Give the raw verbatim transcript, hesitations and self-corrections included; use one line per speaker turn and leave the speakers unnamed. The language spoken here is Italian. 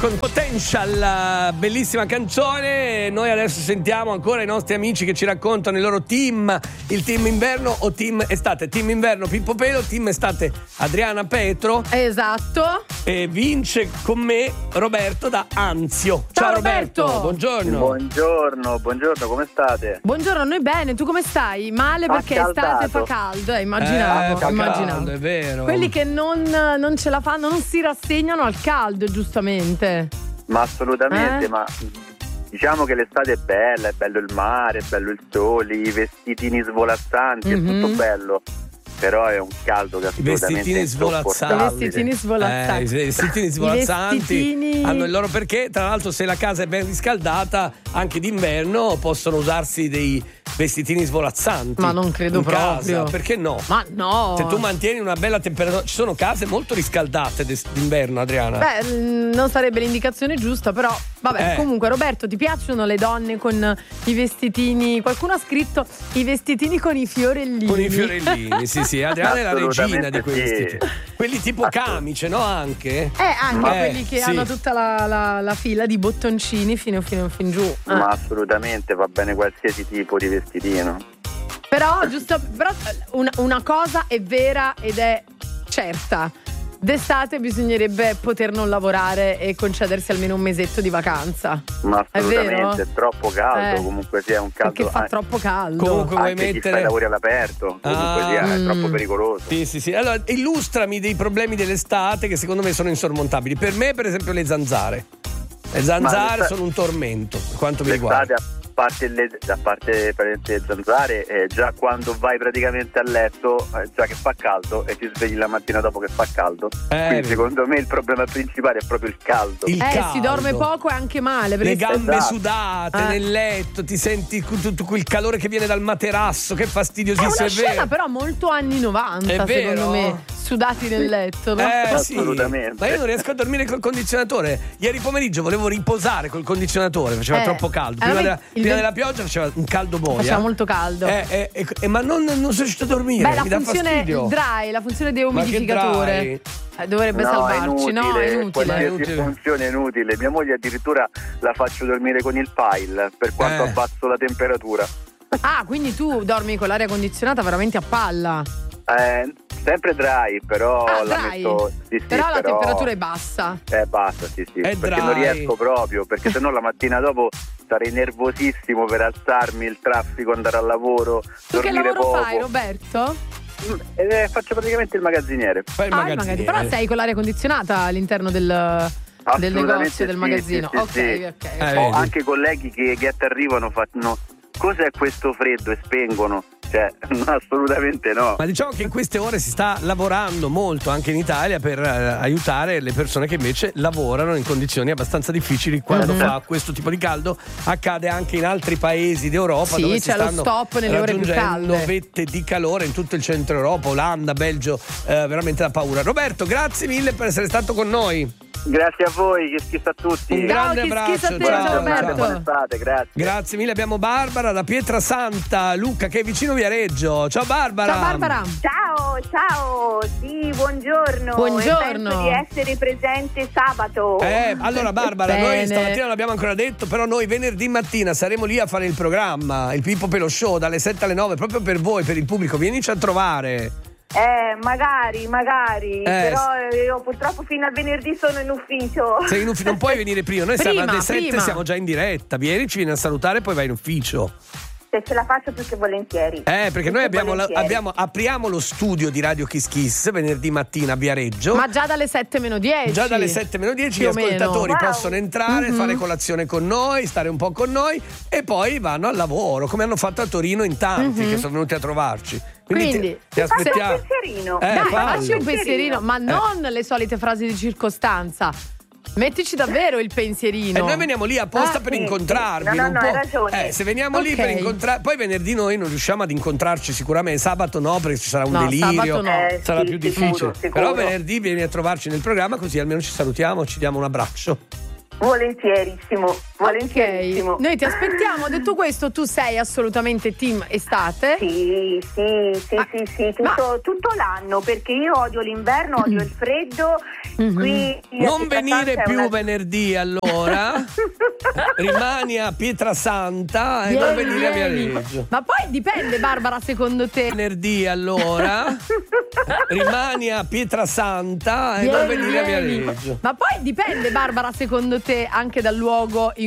Con Potential, bellissima canzone. Noi adesso sentiamo ancora i nostri amici che ci raccontano il loro team, il team inverno o team estate. Team inverno Pippo Pelo, team estate Adriana Petro.
Esatto.
E vince con me Roberto da Anzio. Ciao,
Ciao
Roberto.
Roberto.
Buongiorno.
Buongiorno, buongiorno, come state?
Buongiorno, noi bene, tu come stai? Male perché estate fa caldo, eh, immaginavo,
Eh, fa
immaginavo.
caldo, è vero.
Quelli che non, non ce la fanno, non si rassegnano al caldo, giustamente.
Ma assolutamente,
Eh?
ma diciamo che l'estate è bella, è bello il mare, è bello il sole, i vestitini svolazzanti,
Mhm.
è tutto bello. Però è un caldo che
I
assolutamente
vestitini svolazzanti.
I vestitini svolazzanti.
Eh, i vestitini svolazzanti
I vestitini-
hanno il loro perché. Tra l'altro, se la casa è ben riscaldata, anche d'inverno possono usarsi dei vestitini svolazzanti.
Ma non credo
in
proprio.
casa. Perché no?
Ma no.
Se tu mantieni una bella temperatura, ci sono case molto riscaldate d'est- d'inverno, Adriana.
Beh, mh, non sarebbe l'indicazione giusta, però vabbè,
Eh.
comunque Roberto, ti piacciono le donne con i vestitini? Qualcuno ha scritto i vestitini con i fiorellini.
Con i fiorellini, sì, sì. Adriana è la regina di quei
Assolutamente sì.
vestiti. Quelli tipo camice, no? Anche?
Eh, anche
Eh,
quelli che
sì.
hanno tutta la, la- la fila di bottoncini fino, fino, fin giù. Eh.
Ma assolutamente va bene qualsiasi tipo di vestitino.
Però, giusto, però una, una cosa è vera ed è certa. D'estate bisognerebbe poter non lavorare e concedersi almeno un mesetto di vacanza.
Ma
È vero?
assolutamente, è, troppo caldo,
Eh.
comunque sia un caldo.
Perché fa
eh,
troppo caldo.
Comunque vuoi
anche chi fa
mettere.
i lavori all'aperto, comunque
Ah.
sia, è
Mm.
troppo pericoloso.
Sì, sì, sì. Allora, illustrami dei problemi dell'estate che secondo me sono insormontabili. Per me, per esempio, le zanzare. Le zanzare
l'estate-
sono un tormento, per quanto mi
L'estate,
riguarda.
a parte le, a parte praticamente le zanzare, eh, già quando vai praticamente a letto, eh, già che fa caldo e ti svegli la mattina dopo che fa caldo.
Eh,
Quindi
vedi.
secondo me il problema principale è proprio il caldo.
Il
Eh,
caldo.
si dorme poco e anche male.
Le
perché-
gambe
Esatto.
sudate
Eh.
nel letto, ti senti cu- tutto quel calore che viene dal materasso, che
È
fastidiosissimo,
una
è
scena
vero.
però molto anni novanta,
È vero?
secondo me. Sudati nel letto, no?
Eh sì,
Assolutamente.
ma io non riesco a dormire col condizionatore. Ieri pomeriggio volevo riposare col condizionatore, faceva
Eh,
troppo caldo. Prima,
allora
della,
il
prima
ve-
della pioggia faceva un caldo boia.
Faceva molto caldo.
Eh, eh, eh, eh, ma non, non sono riuscito a dormire.
Beh, la
mi dà
funzione
fastidio.
dry, la funzione
Ma che
deumidificatore
dry?
eh, dovrebbe
No, è
salvarci,
inutile,
no? È inutile.
qualsiasi
È inutile.
funzione è inutile. Mia moglie addirittura la faccio dormire con il pile per quanto
Eh.
abbasso la temperatura.
Ah, quindi tu dormi con l'aria condizionata veramente a palla.
Eh, sempre dry, però
Ah,
la
dry.
metto. Sì, sì,
Però la
però-
temperatura è bassa.
Eh, basta, sì, sì.
È
perché non
dry.
riesco proprio, perché sennò la mattina dopo sarei nervosissimo per alzarmi, il traffico, andare al lavoro,
Tu che
dormire
lavoro
poco.
fai, Roberto?
Mm, eh, faccio praticamente il magazziniere.
Fai il
Ah, il
magazziniere.
magazzino. Però sei con l'aria condizionata all'interno del, del
Assolutamente
negozio, del
sì,
magazzino.
sì, sì,
ok,
sì.
ok.
Eh,
Ho
vedi.
anche colleghi che, che arrivano fanno cos'è questo freddo e spengono. Cioè, no, assolutamente no.
Ma diciamo che in queste ore si sta lavorando molto anche in Italia per eh, aiutare le persone che invece lavorano in condizioni abbastanza difficili quando
Mhm.
fa questo tipo di caldo. Accade anche in altri paesi d'Europa
Sì,
dove si
c'è lo
stanno
stop nelle ore più
raggiungendo
calde.
vette di calore in tutto il centro Europa, Olanda, Belgio, eh, veramente da paura. Roberto, grazie mille per essere stato con noi.
Grazie a voi, che schifo a tutti.
Un
Ciao,
grande
che
abbraccio.
schifo a te,
ciao,
ciao, Roberto.
Buona estate, grazie.
Grazie mille, abbiamo Barbara da Pietrasanta, Luca che è vicino Viareggio. Ciao Barbara.
Ciao Barbara.
Ciao, ciao, sì, buongiorno.
Buongiorno.
E penso di essere presente sabato.
Eh, allora Barbara,
Bene.
noi stamattina non l'abbiamo ancora detto, però noi venerdì mattina saremo lì a fare il programma, il Pippo Pelo Show dalle sette alle nove, proprio per voi, per il pubblico. Vienici a trovare.
Eh, magari, magari,
Eh,
però eh, io purtroppo fino a venerdì sono in ufficio.
Sei in ufficio, non puoi venire prima. Noi siamo
Prima,
alle sette,
prima.
siamo già in diretta. Vieni, ci vieni a salutare e poi vai in ufficio.
Se ce la faccio più che volentieri.
Eh, perché
Più
noi
che
abbiamo, la-
volentieri.
abbiamo- apriamo lo studio di Radio Kiss Kiss venerdì mattina a Viareggio.
Ma già dalle sette meno dieci.
Già dalle sette meno dieci gli
Più o meno.
ascoltatori
Wow.
possono entrare,
Mhm.
fare colazione con noi, stare un po' con noi e poi vanno al lavoro, come hanno fatto a Torino in tanti
Mhm.
che sono venuti a trovarci.
Quindi,
ti, ti
Fate
aspettiamo.
un pensierino.
Eh,
Dai,
fallo.
facci un pensierino, ma non le solite frasi di circostanza. Mettici davvero il pensierino.
E noi veniamo lì apposta
Ah,
per
sì,
incontrarvi.
sì. No, no,
non
no,
può-
hai ragione.
Eh, se veniamo lì
Ok.
per incontrare. Poi venerdì noi non riusciamo ad incontrarci sicuramente. Sabato no, perché ci sarà un
No,
delirio.
sabato no.
Eh,
Sarà
sì,
più
sicuro,
difficile.
sicuro.
Però venerdì vieni a trovarci nel programma, così almeno ci salutiamo, ci diamo un abbraccio.
Volentierissimo, volentierissimo.
Ok, noi ti aspettiamo. Detto questo, tu sei assolutamente team estate?
Sì, sì, sì,
Ma-
sì, sì, tutto,
ma-
tutto l'anno, perché io odio l'inverno, odio il freddo.
Mhm.
Qui
Non
a
venire
Pietrasanta è
più
una-
venerdì allora. Rimani a Pietrasanta e non
Vieni,
venire a
vieni.
Viareggio.
Ma poi dipende, Barbara, secondo te.
Venerdì allora. Rimani a Pietrasanta e non
Vieni,
venire a
vieni.
Viareggio.
Ma poi dipende, Barbara, secondo te, anche dal luogo in